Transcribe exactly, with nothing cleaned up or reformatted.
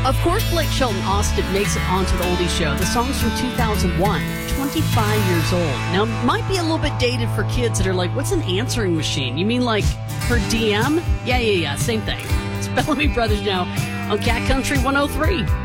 Of course, Blake Shelton Austin makes it onto the Oldie Show. The song's from two thousand one, twenty-five years old. Now, it might be a little bit dated for kids that are like, what's an answering machine? You mean like her D M? Yeah, yeah, yeah, same thing. It's Bellamy Brothers now on Cat Country one oh three.